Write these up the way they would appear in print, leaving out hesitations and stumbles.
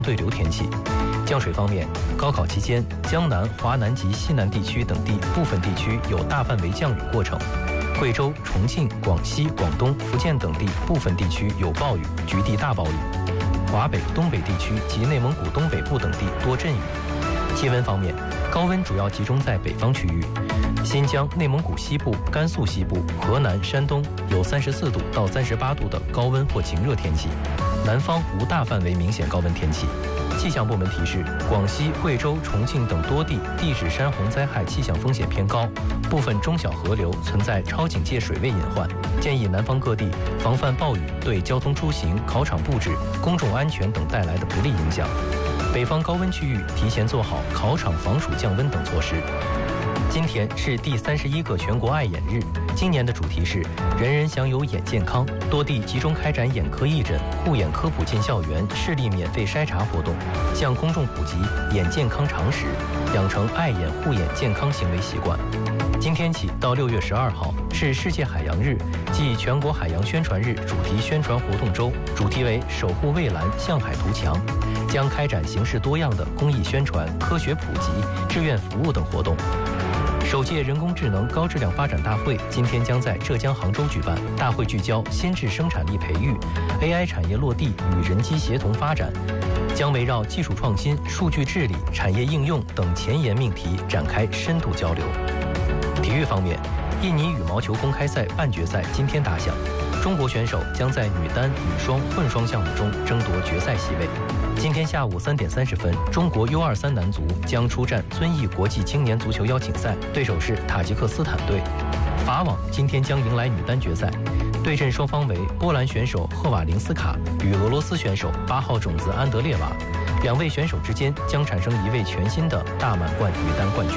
对流天气。降水方面，高考期间，江南、华南及西南地区等地部分地区有大范围降雨过程。贵州、重庆、广西、广东、福建等地部分地区有暴雨，局地大暴雨。华北、东北地区及内蒙古东北部等地多阵雨。气温方面，高温主要集中在北方区域，新疆、内蒙古西部、甘肃西部、河南、山东有34度到38度的高温或晴热天气，南方无大范围明显高温天气。气象部门提示，广西、贵州、重庆等多地地质山洪灾害气象风险偏高，部分中小河流存在超警戒水位隐患，建议南方各地防范暴雨对交通出行、考场布置、公众安全等带来的不利影响。北方高温区域提前做好考场防暑降温等措施。今天是第31个全国爱眼日，今年的主题是人人享有眼健康，多地集中开展眼科义诊、护眼科普进校园、视力免费筛查活动，向公众普及眼健康常识，养成爱眼护眼健康行为习惯。今天起到6月12号是世界海洋日暨全国海洋宣传日主题宣传活动周，主题为守护蔚蓝，向海图强，将开展形式多样的公益宣传、科学普及、志愿服务等活动。首届人工智能高质量发展大会今天将在浙江杭州举办，大会聚焦先智生产力培育、AI 产业落地与人机协同发展，将围绕技术创新、数据治理、产业应用等前沿命题展开深度交流。体育方面，印尼羽毛球公开赛半决赛今天打响，中国选手将在女单、女双、混双项目中争夺决赛席位。今天下午3点30分，中国 U23男足将出战遵义国际青年足球邀请赛，对手是塔吉克斯坦队。法网今天将迎来女单决赛，对阵双方为波兰选手赫瓦林斯卡与俄罗斯选手8号种子安德烈娃，两位选手之间将产生一位全新的大满贯女单冠军。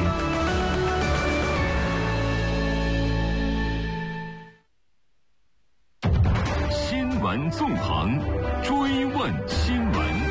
新闻纵横，追问新闻。